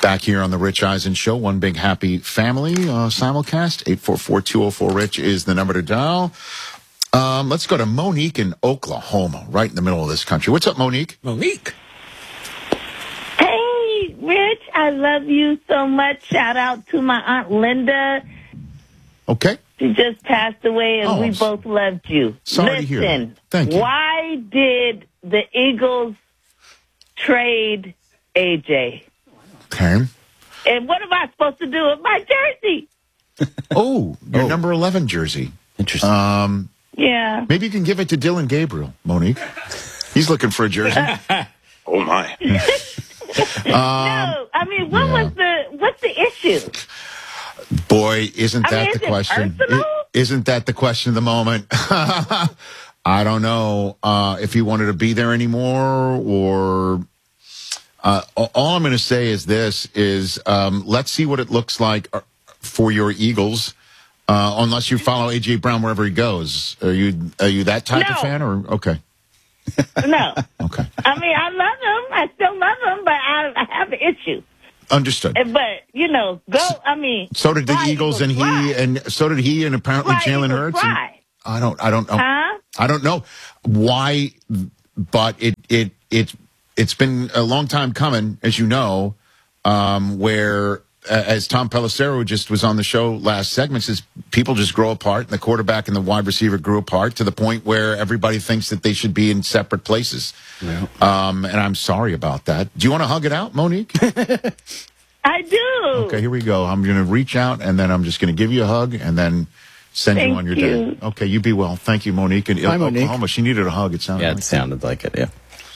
Back here on the Rich Eisen Show, one big happy family simulcast. 844-204-RICH is the number to dial. Let's go to Monique in Oklahoma, right in the middle of this country. What's up, Monique? Monique. Hey, Rich, I love you so much. Shout out to my Aunt Linda. Okay. She just passed away, and we both loved you. Sorry to hear that. Thank you. Why did the Eagles trade AJ? Okay. And what am I supposed to do with my jersey? Your number 11 jersey. Interesting. Yeah. Maybe you can give it to Dylan Gabriel, Monique. He's looking for a jersey. Oh, my. No, I mean, what's the issue? Boy, isn't that the question? Isn't that the question of the moment? I don't know if he wanted to be there anymore or... all I'm going to say is this: let's see what it looks like for your Eagles. Unless you follow AJ Brown wherever he goes, are you that type of fan? Or okay, no. Okay. I mean, I love him. I still love him, but I have an issue. Understood. But I mean, so did the Eagles, and so did he, and apparently Jalen Hurts. I don't know. Huh? I don't know why, but it's been a long time coming, as you know, where, as Tom Pelissero just was on the show last segment, says people just grow apart, and the quarterback and the wide receiver grew apart to the point where everybody thinks that they should be in separate places. Yeah. And I'm sorry about that. Do you want to hug it out, Monique? I do. Okay, here we go. I'm going to reach out, and then I'm just going to give you a hug, and then send you on your day. Okay, you be well. Thank you, Monique. In Oklahoma, she needed a hug, it sounded like. It sounded like it, yeah.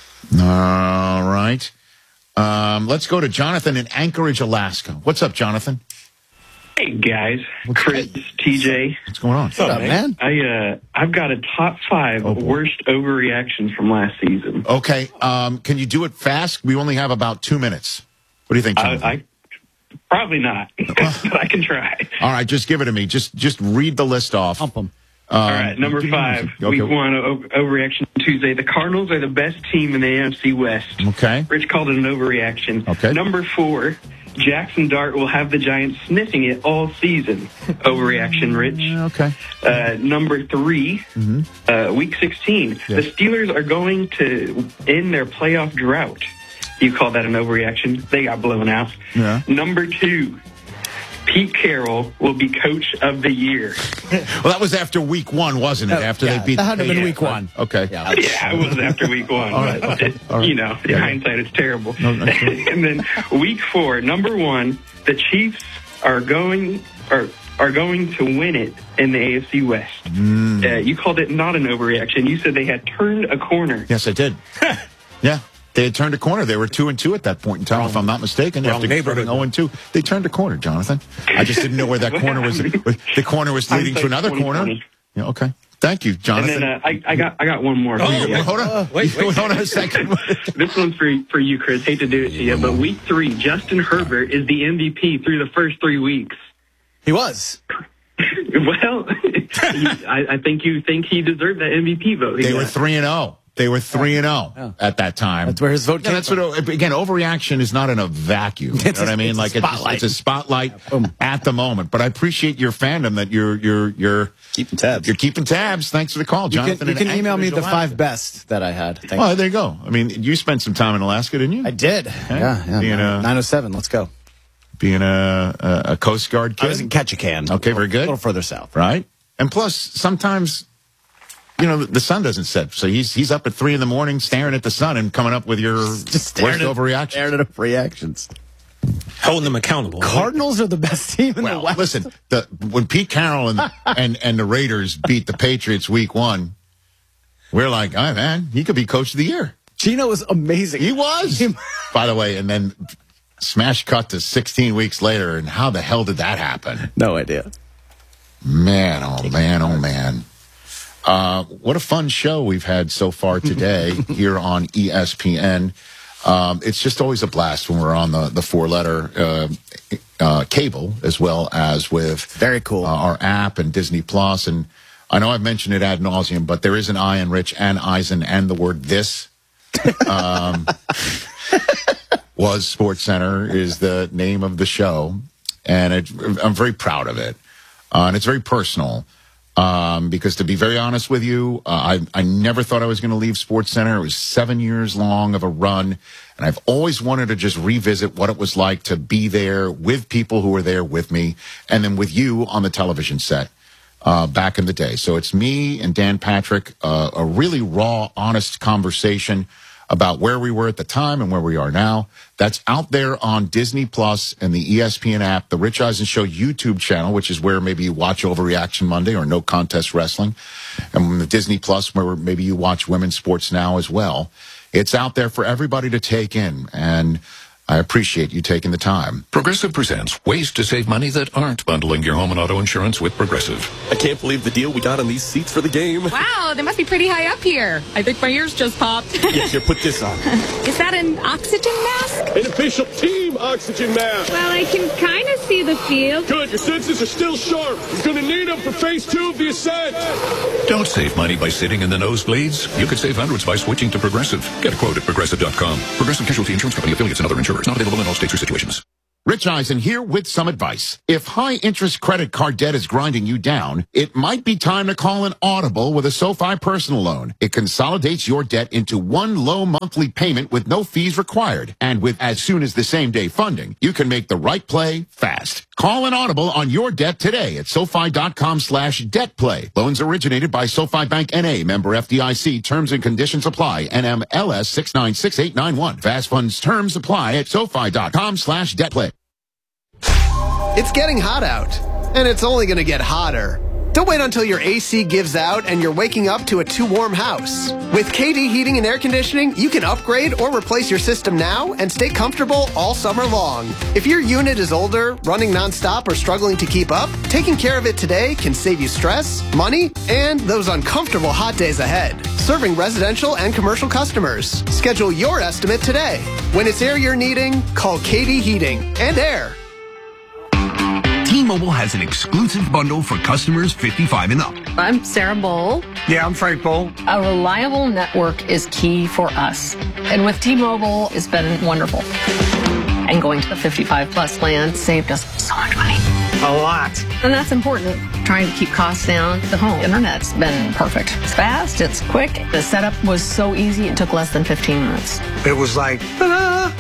All right. Let's go to Jonathan in Anchorage, Alaska. What's up, Jonathan? Hey, guys. Chris, TJ. What's going on? What's up, man? I've got a top 5 worst overreactions from last season. Okay. Can you do it fast? We only have about 2 minutes. What do you think, Jonathan? Probably not, but I can try. All right, just give it to me. Just read the list off. Pump them. All right, number 5, Week 1, overreaction Tuesday. The Cardinals are the best team in the AFC West. Okay. Rich called it an overreaction. Okay. Number 4, Jackson Dart will have the Giants sniffing it all season. Overreaction, Rich. Okay. Number 3, Week 16. Yes. The Steelers are going to end their playoff drought. You call that an overreaction? They got blown out. Yeah. Number 2. Pete Carroll will be Coach of the Year. Well, that was after Week 1, wasn't it? After they beat that had to have been Patriots. Week 1. Okay. Yeah, it was after Week 1. All right, okay. All right. You know, in hindsight, it's terrible. And then Week 4, number 1, the Chiefs are going to win it in the AFC West. You called it not an overreaction. You said they had turned a corner. Yes, I did. Yeah. They had turned a corner. They were 2-2 at that point in time, if I'm not mistaken. After turning 0-2, they turned a corner, Jonathan. I just didn't know where that corner was. The corner was leading to another corner. Yeah, okay. Thank you, Jonathan. And then I got one more. Hold on. Wait, hold on a second. This one's for you, Chris. Hate to do it to you, but Week 3, Justin Herbert is the MVP through the first 3 weeks. He was. Well, I think you think he deserved that MVP vote. They were 3-0. They were 3-0 at that time. That's where his vote came from. Again, overreaction is not in a vacuum. You know what I mean? It's a spotlight at the moment. But I appreciate your fandom that you're keeping tabs. You're keeping tabs. Thanks for the call, Jonathan. You can email me the 5 best that I had. Well, there you go. I mean, you spent some time in Alaska, didn't you? I did. Yeah. Being 907. Let's go. Being a Coast Guard kid. I was in Ketchikan. Okay, very good. A little further south. Right. And plus, sometimes, you know, the sun doesn't set. So he's up at 3 a.m. staring at the sun and coming up with your worst overreactions. Staring at reactions. Holding them accountable. Cardinals are the best team in the West. Listen, when Pete Carroll and the Raiders beat the Patriots Week 1, we're like, oh, man, he could be Coach of the Year. Gino was amazing. He was. By the way, and then smash cut to 16 weeks later, and how the hell did that happen? No idea. Man, oh, man, oh, man. What a fun show we've had so far today here on ESPN. It's just always a blast when we're on the 4-letter cable, as well as with very cool our app and Disney Plus. And I know I've mentioned it ad nauseum, but there is an I in Rich and Eisen and the word this. was SportsCenter is the name of the show, and I'm very proud of it. And it's very personal. Because to be very honest with you, I never thought I was going to leave SportsCenter. It was 7 years long of a run, and I've always wanted to just revisit what it was like to be there with people who were there with me, and then with you on the television set back in the day. So it's me and Dan Patrick, a really raw, honest conversation about where we were at the time and where we are now. That's out there on Disney Plus and the ESPN app, the Rich Eisen Show YouTube channel, which is where maybe you watch Overreaction Monday or No Contest Wrestling, and the Disney Plus, where maybe you watch Women's Sports Now as well. It's out there for everybody to take in, and I appreciate you taking the time. Progressive presents ways to save money that aren't bundling your home and auto insurance with Progressive. I can't believe the deal we got on these seats for the game. Wow, they must be pretty high up here. I think my ears just popped. Yeah, here, put this on. Is that an oxygen mask? An official team oxygen mask. Well, I can kind of see the field. Good, your senses are still sharp. He's going to need them for phase 2 of the ascent. Don't save money by sitting in the nosebleeds. You could save hundreds by switching to Progressive. Get a quote at Progressive.com. Progressive Casualty Insurance Company, affiliates, and other insurers. Not available in all states or situations. Rich Eisen here with some advice. If high-interest credit card debt is grinding you down, it might be time to call an Audible with a SoFi personal loan. It consolidates your debt into one low monthly payment with no fees required. And with as soon as the same-day funding, you can make the right play fast. Call an Audible on your debt today at SoFi.com/debtplay. Loans originated by SoFi Bank N.A., member FDIC. Terms and conditions apply. NMLS 696891. Fast funds terms apply at SoFi.com/debtplay. It's getting hot out, and it's only going to get hotter. Don't wait until your AC gives out and you're waking up to a too warm house. With KD Heating and Air Conditioning, you can upgrade or replace your system now and stay comfortable all summer long. If your unit is older, running nonstop, or struggling to keep up, taking care of it today can save you stress, money, and those uncomfortable hot days ahead. Serving residential and commercial customers. Schedule your estimate today. When it's air you're needing, call KD Heating and Air. T-Mobile has an exclusive bundle for customers 55 and up. I'm Sarah Bowl. Yeah, I'm Frank Bowl. A reliable network is key for us. And with T-Mobile, it's been wonderful. And going to the 55 plus plan saved us so much money. A lot. And that's important. Trying to keep costs down. The home internet's been perfect. It's fast, it's quick. The setup was so easy, it took less than 15 minutes. It was like, ta-da!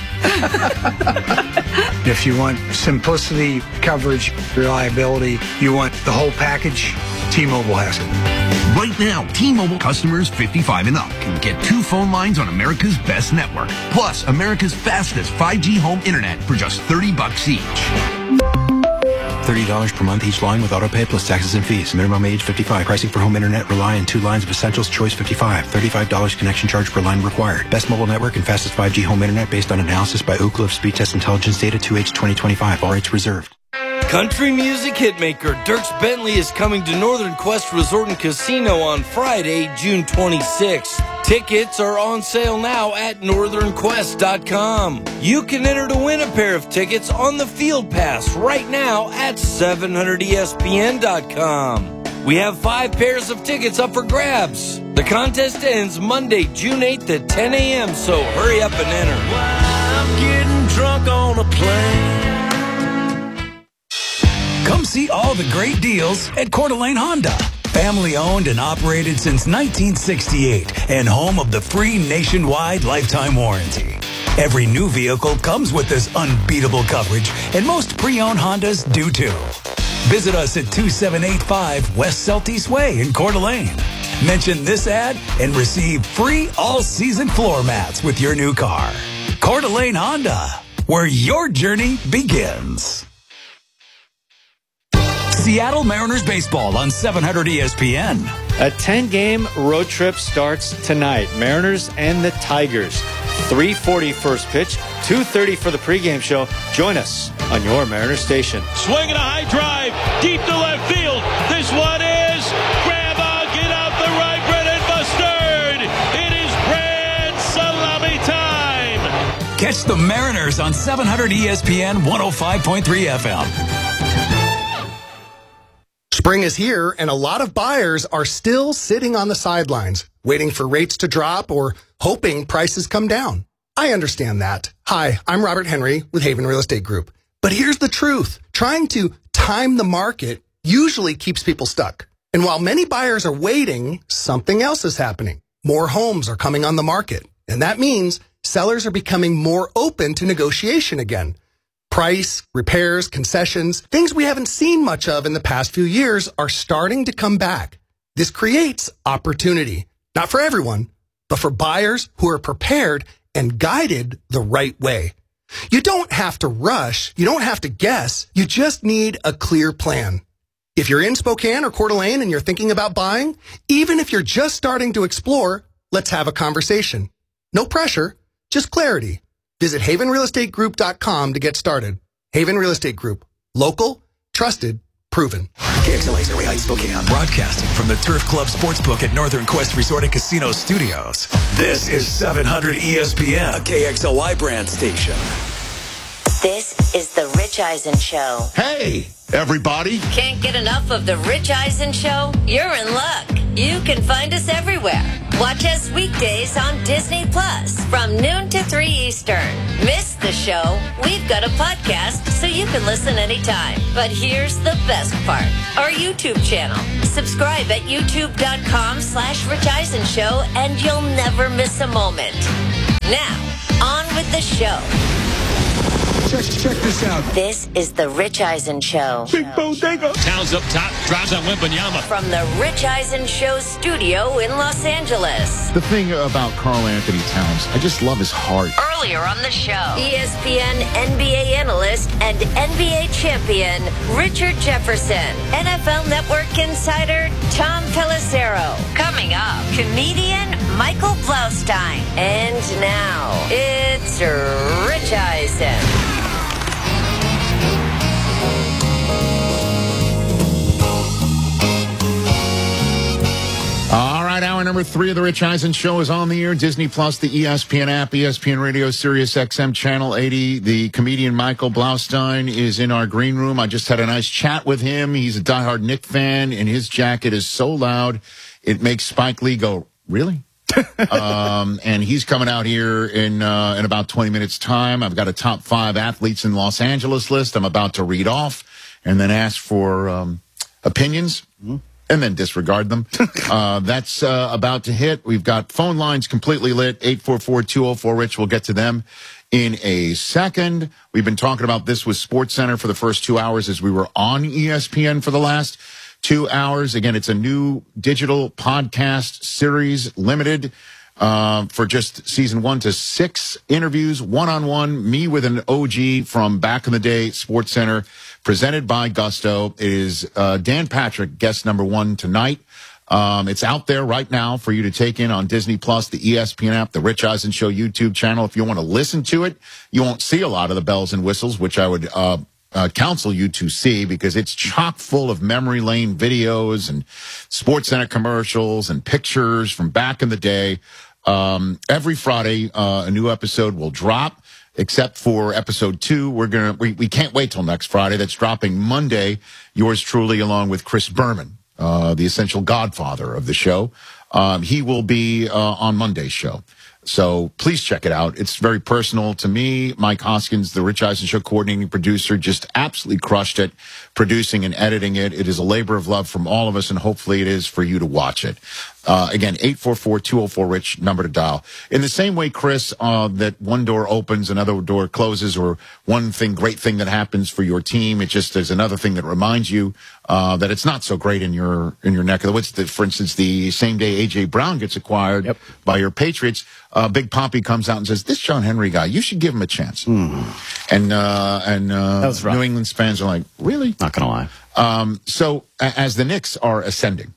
If you want simplicity, coverage, reliability, you want the whole package, T-Mobile has it. Right now, T-Mobile customers 55 and up can get 2 phone lines on America's best network, plus America's fastest 5G home internet for just $30 each. $30 per month each line with autopay plus taxes and fees. Minimum age 55. Pricing for home internet rely on 2 lines of Essentials Choice 55. $35 connection charge per line required. Best mobile network and fastest 5G home internet based on analysis by Ookla of Speed Test Intelligence data 2H 2025. All rates reserved. Country music hitmaker Dierks Bentley is coming to Northern Quest Resort and Casino on Friday, June 26th. Tickets are on sale now at northernquest.com. You can enter to win a pair of tickets on the Field Pass right now at 700ESPN.com. We have 5 pairs of tickets up for grabs. The contest ends Monday, June 8th at 10 a.m., so hurry up and enter. I'm getting drunk on a plane. Come see all the great deals at Coeur d'Alene Honda. Family owned and operated since 1968 and home of the free nationwide lifetime warranty. Every new vehicle comes with this unbeatable coverage, and most pre-owned Hondas do too. Visit us at 2785 West Celtice Way in Coeur d'Alene. Mention this ad and receive free all-season floor mats with your new car. Coeur d'Alene Honda, where your journey begins. Seattle Mariners baseball on 700 ESPN. A 10-game road trip starts tonight. Mariners and the Tigers. 3:40 first pitch, 2:30 for the pregame show. Join us on your Mariners station. Swinging a high drive, deep to left field. This one is Grandma, get out the right, Brennan Mustard. It is grand salami time. Catch the Mariners on 700 ESPN 105.3 FM. Spring is here, and a lot of buyers are still sitting on the sidelines, waiting for rates to drop or hoping prices come down. I understand that. Hi, I'm Robert Henry with Haven Real Estate Group. But here's the truth. Trying to time the market usually keeps people stuck. And while many buyers are waiting, something else is happening. More homes are coming on the market. And that means sellers are becoming more open to negotiation again. Price, repairs, concessions, things we haven't seen much of in the past few years are starting to come back. This creates opportunity, not for everyone, but for buyers who are prepared and guided the right way. You don't have to rush. You don't have to guess. You just need a clear plan. If you're in Spokane or Coeur d'Alene and you're thinking about buying, even if you're just starting to explore, let's have a conversation. No pressure, just clarity. Visit havenrealestategroup.com to get started. Haven Real Estate Group. Local, trusted, proven. KXLA's Area Heights Spokane, broadcasting from the Turf Club Sportsbook at Northern Quest Resort and Casino Studios. This is 700 ESPN, a KXLY brand station. This is the Rich Eisen Show. Hey, everybody. Can't get enough of the Rich Eisen Show? You're in luck. You can find us everywhere. Watch us weekdays on Disney Plus from noon to 3 Eastern. Miss the show? We've got a podcast so you can listen anytime. But here's the best part. Our YouTube channel. Subscribe at youtube.com/Rich Eisen Show and you'll never miss a moment. Now, on with the show. Check this out. This is the Rich Eisen Show. Big bodega. Towns up top, drives on Wembanyama. From the Rich Eisen Show studio in Los Angeles. The thing about Karl Anthony Towns, I just love his heart. Earlier on the show, ESPN NBA analyst and NBA champion Richard Jefferson. NFL Network insider Tom Pelissero. Coming up, comedian Michael Blaustein. And now, it's Rich Eisen. All right, hour number 3 of the Rich Eisen Show is on the air. Disney Plus, the ESPN app, ESPN Radio, Sirius XM Channel 80. The comedian Michael Blaustein is in our green room. I just had a nice chat with him. He's a diehard Knick fan, and his jacket is so loud it makes Spike Lee go, really? And he's coming out here in about 20 minutes' time. I've got a top 5 athletes in Los Angeles list I'm about to read off and then ask for opinions. And then disregard them. That's about to hit. We've got phone lines completely lit. 844-204-RICH. We'll get to them in a second. We've been talking about this with SportsCenter for the first 2 hours as we were on ESPN for the last 2 hours. Again, it's a new digital podcast series, limited for just season 1 to 6 interviews, one-on-one, me with an OG from back in the day, SportsCenter. Presented by Gusto. It is Dan Patrick, guest number 1 tonight. It's out there right now for you to take in on Disney Plus, the ESPN app, the Rich Eisen Show YouTube channel. If you want to listen to it, you won't see a lot of the bells and whistles, which I would counsel you to see because it's chock full of memory lane videos and SportsCenter commercials and pictures from back in the day. Every Friday, a new episode will drop. Except for episode 2, we can't wait till next Friday. That's dropping Monday. Yours truly, along with Chris Berman, the essential godfather of the show. He will be on Monday's show. So please check it out. It's very personal to me. Mike Hoskins, the Rich Eisen Show coordinating producer, just absolutely crushed it, producing and editing it. It is a labor of love from all of us, and hopefully it is for you to watch it. Again, 844-204-RICH, number to dial. In the same way, Chris, that one door opens, another door closes, or one great thing that happens for your team, it just is another thing that reminds you that it's not so great in your neck of the woods. For instance, the same day A.J. Brown gets acquired by your Patriots, Big Poppy comes out and says, this John Henry guy, you should give him a chance. And New England's fans are like, really? Not going to lie. So as the Knicks are ascending,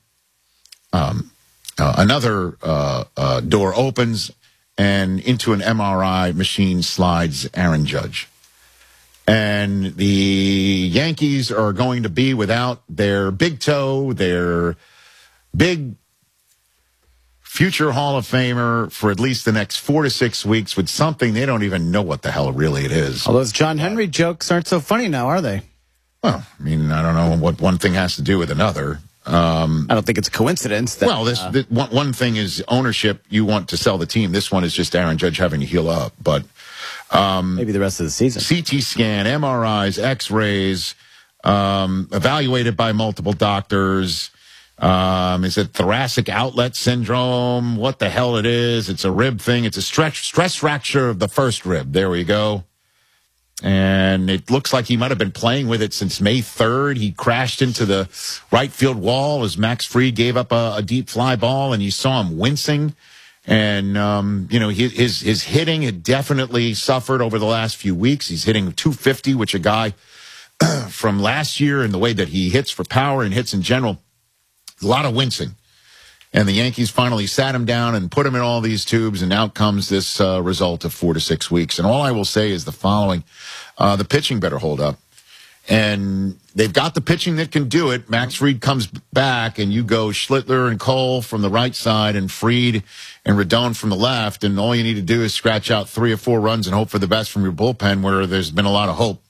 another door opens, and into an MRI machine slides Aaron Judge. And the Yankees are going to be without their big toe, their big future Hall of Famer for at least the next 4 to 6 weeks with something they don't even know what the hell really it is. All those John Henry jokes aren't so funny now, are they? Well, I mean, I don't know what one thing has to do with another. I don't think it's a coincidence. That, one thing is ownership. You want to sell the team. This one is just Aaron Judge having to heal up. But Maybe the rest of the season. CT scan, MRIs, X-rays, evaluated by multiple doctors. Is it thoracic outlet syndrome? What the hell it is? It's a rib thing. It's a stress fracture of the first rib. There we go. And it looks like he might have been playing with it since May 3rd. He crashed into the right field wall as Max Fried gave up a deep fly ball, and you saw him wincing. And, his hitting had definitely suffered over the last few weeks. He's hitting 250, which a guy from last year and the way that he hits for power and hits in general, a lot of wincing. And the Yankees finally sat him down and put him in all these tubes, and out comes this result of 4 to 6 weeks. And all I will say is the following. The pitching better hold up. And they've got the pitching that can do it. Max Fried comes back, and you go Schlittler and Cole from the right side and Fried and Rodon from the left, and all you need to do is scratch out 3 or 4 runs and hope for the best from your bullpen, where there's been a lot of hope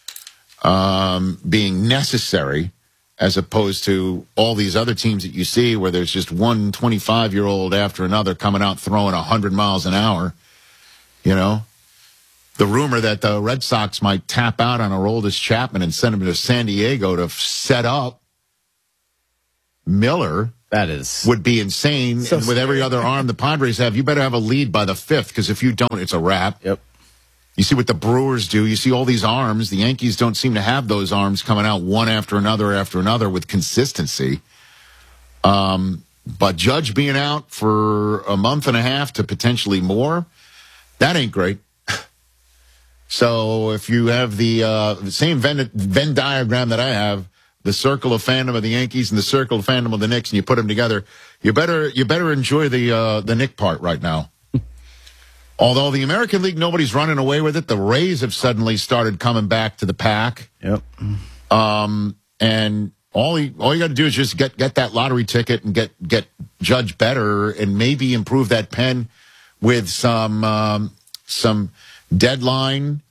being necessary, as opposed to all these other teams that you see where there's just one 25-year-old after another coming out throwing 100 miles an hour. You know, the rumor that the Red Sox might tap out on Aroldis Chapman and send him to San Diego to set up Miller, would be insane. So and with every other arm the Padres have, you better have a lead by the 5th, because if you don't, it's a wrap. Yep. You see what the Brewers do. You see all these arms. The Yankees don't seem to have those arms coming out one after another with consistency. But Judge being out for a month and a half to potentially more, that ain't great. So if you have the same Venn diagram that I have, the circle of fandom of the Yankees and the circle of fandom of the Knicks, and you put them together, you better enjoy the Knick part right now. Although the American League, nobody's running away with it. The Rays have suddenly started coming back to the pack. Yep. And all you got to do is just get that lottery ticket and get Judge better, and maybe improve that pen with some deadline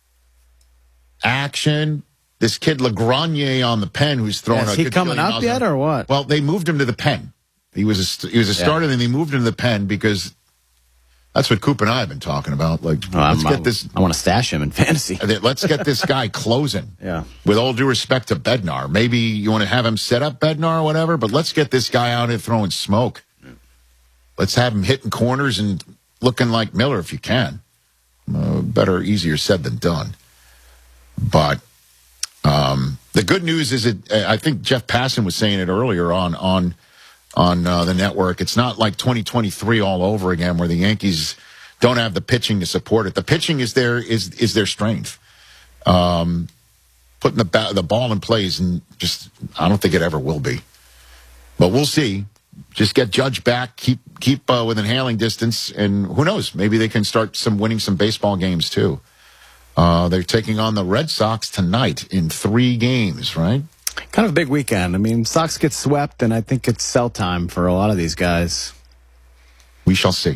action. This kid Lagrenier on the pen, who's throwing Is he coming up yet or what? Well, they moved him to the pen. He was a starter, and they moved him to the pen because that's what Coop and I have been talking about. Like, let's get this. I want to stash him in fantasy. Let's get this guy closing. Yeah. With all due respect to Bednar, maybe you want to have him set up Bednar or whatever, but let's get this guy out here throwing smoke. Let's have him hitting corners and looking like Miller if you can. Easier said than done. But the good news is I think Jeff Passan was saying it earlier on the network. It's not like 2023 all over again, where the Yankees don't have the pitching to support it. The pitching is their strength. Putting the ball in plays, and just I don't think it ever will be. But we'll see. Just get Judge back, keep within hailing distance, and who knows? Maybe they can start winning some baseball games too. They're taking on the Red Sox tonight in 3 games, right? Kind of a big weekend. I mean, Sox get swept, and I think it's sell time for a lot of these guys. We shall see.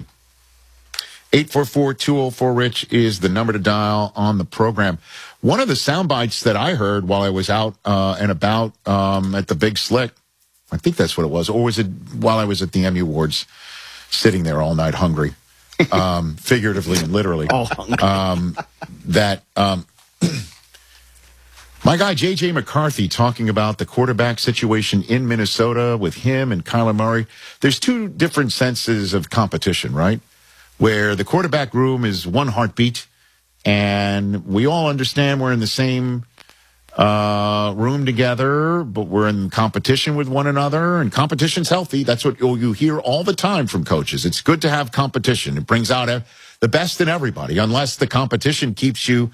844-204-RICH is the number to dial on the program. One of the sound bites that I heard while I was out and about at the Big Slick, I think that's what it was, or was it while I was at the Emmy Awards, sitting there all night hungry, figuratively and literally. All hungry. My guy, J.J. McCarthy, talking about the quarterback situation in Minnesota with him and Kyler Murray. There's 2 different senses of competition, right? Where the quarterback room is one heartbeat, and we all understand we're in the same room together, but we're in competition with one another, and competition's healthy. That's what you hear all the time from coaches. It's good to have competition. It brings out the best in everybody, unless the competition keeps you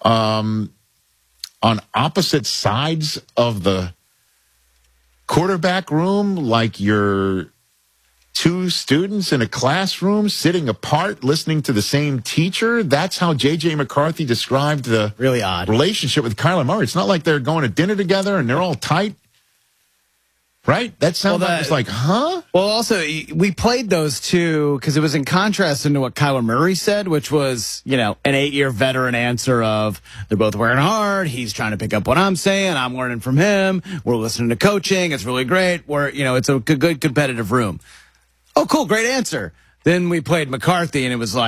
on opposite sides of the quarterback room, like you're 2 students in a classroom sitting apart, listening to the same teacher. That's how J.J. McCarthy described the really odd relationship with Kyler Murray. It's not like they're going to dinner together and they're all tight. Right? That sounds like, huh? Well, also, we played those 2 because it was in contrast into what Kyler Murray said, which was, an 8-year veteran answer of, they're both working hard. He's trying to pick up what I'm saying. I'm learning from him. We're listening to coaching. It's really great. It's a good competitive room. Oh, cool. Great answer. Then we played McCarthy, and it was like,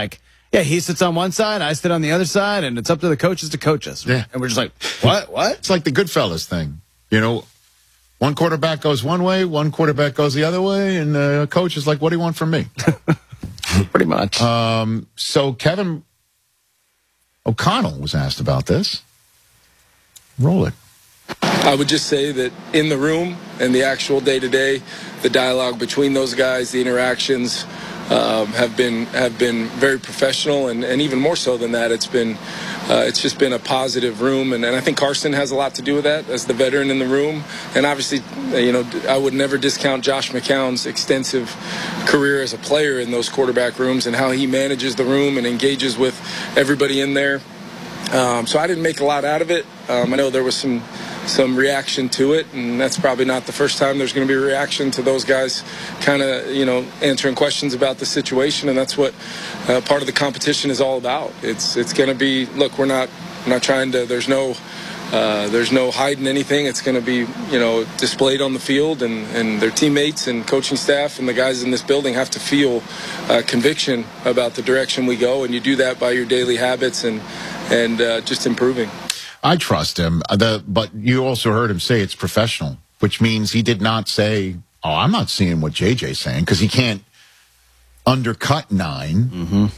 Yeah, he sits on one side, I sit on the other side, and it's up to the coaches to coach us. Yeah. And we're just like, what? It's like the Goodfellas thing. You know, one quarterback goes one way, one quarterback goes the other way, and the coach is like, what do you want from me? Pretty much. So Kevin O'Connell was asked about this. Roll it. I would just say that in the room and the actual day-to-day, the dialogue between those guys, the interactions have been very professional, and even more so than that, it's just been a positive room, and I think Carson has a lot to do with that as the veteran in the room. And obviously, I would never discount Josh McCown's extensive career as a player in those quarterback rooms and how he manages the room and engages with everybody in there. So I didn't make a lot out of it. I know there was some reaction to it, and that's probably not the first time there's going to be a reaction to those guys kind of, answering questions about the situation, and that's what part of the competition is all about. It's going to be, look, we're not trying to, there's no hiding anything. It's going to be, displayed on the field, and their teammates and coaching staff and the guys in this building have to feel conviction about the direction we go, and you do that by your daily habits and just improving. I trust him, but you also heard him say it's professional, which means he did not say, oh, I'm not seeing what JJ's saying, because he can't undercut 9. Mm-hmm.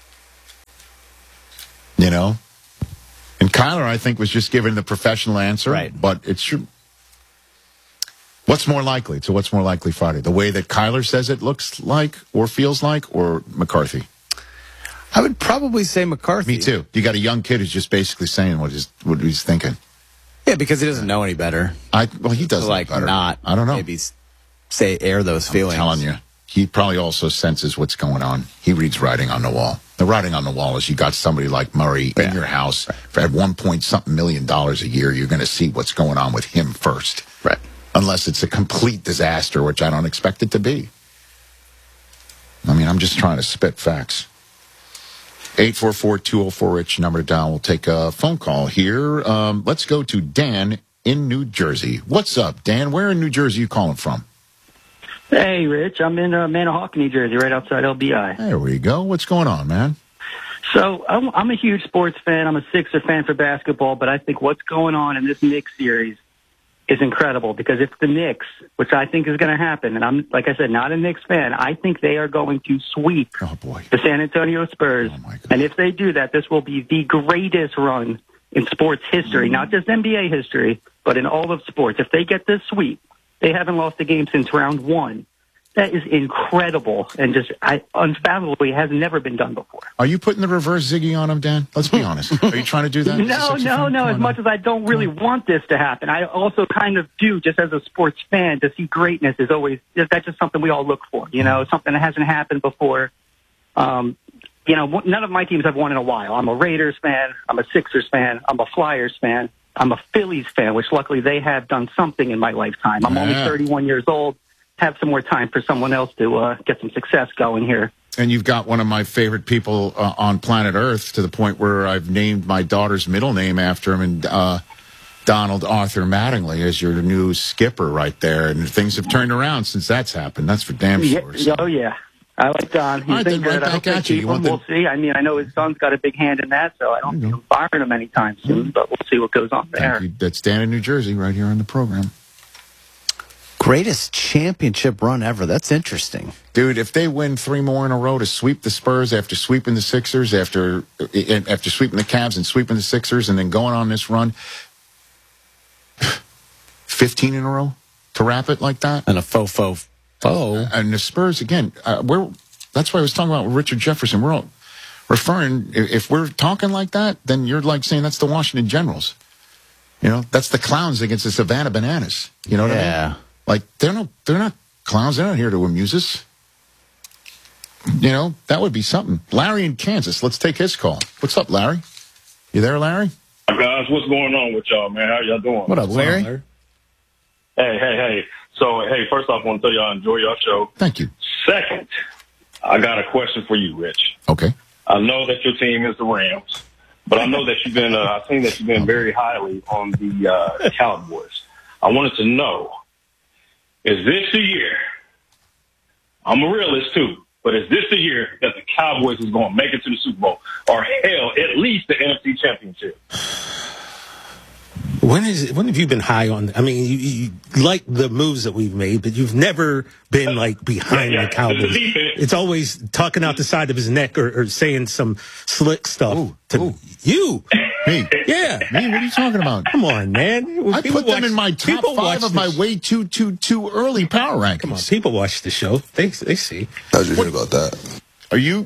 And Kyler, I think, was just giving the professional answer. Right. But it's true. What's more likely? So what's more likely Friday? The way that Kyler says it looks like or feels like, or McCarthy? I would probably say McCarthy. Me too. You got a young kid who's just basically saying what he's thinking. Yeah, because he doesn't know any better. He does like better. Not. I don't know. Maybe air those feelings. I'm telling you, he probably also senses what's going on. He reads writing on the wall. The writing on the wall is you got somebody like Murray in your house for at $1.something million a year. You're going to see what's going on with him first, right? Unless it's a complete disaster, which I don't expect it to be. I mean, I'm just trying to spit facts. 844-204-RICH, number to dial. We'll take a phone call here. Let's go to Dan in New Jersey. What's up, Dan? Where in New Jersey are you calling from? Hey, Rich. I'm in Manahawkin, New Jersey, right outside LBI. There we go. What's going on, man? So I'm a huge sports fan. I'm a Sixer fan for basketball, but I think what's going on in this Knicks series is incredible, because if the Knicks, which I think is going to happen, and I'm, like I said, not a Knicks fan, I think they are going to sweep the San Antonio Spurs. And if they do that, this will be the greatest run in sports history, not just NBA history, but in all of sports. If they get this sweep, they haven't lost a game since round 1. That is incredible, and just unfathomably has never been done before. Are you putting the reverse Ziggy on him, Dan? Let's be honest. Are you trying to do that? No. As much as I don't really want this to happen, I also kind of do, just as a sports fan, to see greatness is always, that's just something we all look for, something that hasn't happened before. None of my teams have won in a while. I'm a Raiders fan. I'm a Sixers fan. I'm a Flyers fan. I'm a Phillies fan, which luckily they have done something in my lifetime. I'm only 31 years old. Have some more time for someone else to get some success going here. And you've got one of my favorite people on planet Earth, to the point where I've named my daughter's middle name after him, and Donald Arthur Mattingly is your new skipper right there. And things have turned around since that's happened. That's for damn sure. Oh, yeah. I like Don. He's been good. I hope they keep him. We'll see. I mean, I know his son's got a big hand in that, so I don't think he'll fire him anytime soon, but we'll see what goes on there. That's Dan in New Jersey right here on the program. Greatest championship run ever. That's interesting. Dude, if they win 3 more in a row to sweep the Spurs after sweeping the Sixers, after sweeping the Cavs and sweeping the Sixers, and then going on this run, 15 in a row to wrap it like that? And a faux. And the Spurs, again, that's why I was talking about Richard Jefferson. We're all referring, if we're talking like that, then you're like saying that's the Washington Generals. That's the clowns against the Savannah Bananas. You know what I mean? Like, they're not clowns. They're not here to amuse us. That would be something. Larry in Kansas. Let's take his call. What's up, Larry? You there, Larry? Guys, what's going on with y'all, man? How y'all doing? What up, Larry? Hey. So, first off, I want to tell y'all I enjoy your show. Thank you. Second, I got a question for you, Rich. Okay. I know that your team is the Rams, but I know that you've been, I've seen that you've been very highly on the Cowboys. I wanted to know, is this the year? I'm a realist too. But is this the year that the Cowboys is going to make it to the Super Bowl, or hell, at least the NFC Championship? When have you been high on? I mean, you like the moves that we've made, but you've never been like behind the Cowboys. It's always talking out the side of his neck or saying some slick stuff to you. Me? Yeah. Me? What are you talking about? Come on, man. I put them in my top 5 of my way too early power rankings. Come on, people watch the show. They see. How'd you hear about that? Are you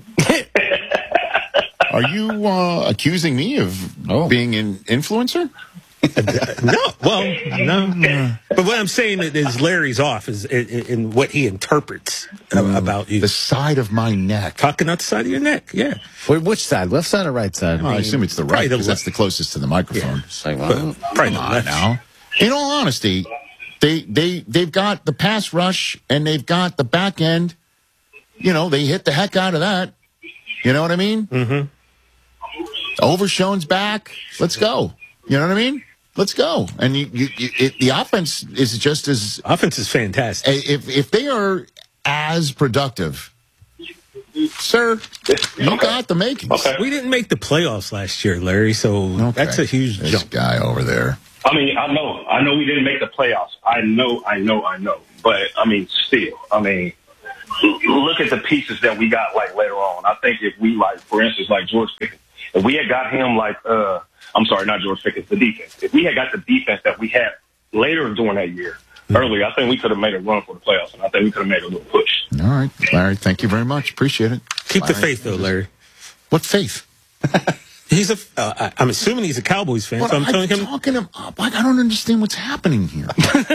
accusing me of being an influencer? No. But what I'm saying is Larry's off is in what he interprets about you. The side of my neck. Talking out the side of your neck, yeah. Which side? Left side or right side? I assume it's the right because that's the closest to the microphone. Yeah. Probably the left now. In all honesty, they've got the pass rush and they've got the back end. You know, they hit the heck out of that. You know what I mean? Mm-hmm. Overshown's back. Let's go. You know what I mean? Let's go. And the offense is just as... Offense is fantastic. If they are as productive, sir, you got the makings. Okay. We didn't make the playoffs last year, Larry, so that's a huge this jump. Guy over there. I mean, I know we didn't make the playoffs. I know. But, I mean, still, look at the pieces that we got, like, later on. I think if we, like, for instance, like George Pickens, if we had got him, like, I'm sorry, not George Pickens, the defense. If we had got the defense that we had later during that year, earlier, I think we could have made a run for the playoffs, and I think we could have made a little push. All right, Larry, thank you very much. Appreciate it. Keep the faith, though, Larry. What faith? I'm assuming he's a Cowboys fan, so I'm telling him. Talking him up. I don't understand what's happening here.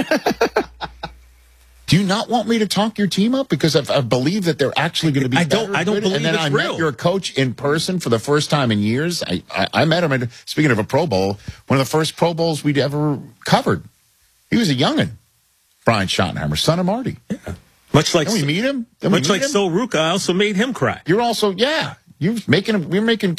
Do you not want me to talk your team up? Because I believe that they're actually going to be better. I don't believe and then it's I real. met your coach in person for the first time in years. I met him, speaking of a Pro Bowl, one of the first Pro Bowls we'd ever covered. He was a youngin'. Brian Schottenheimer, son of Marty. Yeah. Much like we meet him? Much like Sol Ruka, I also made him cry. You're also, yeah. You're making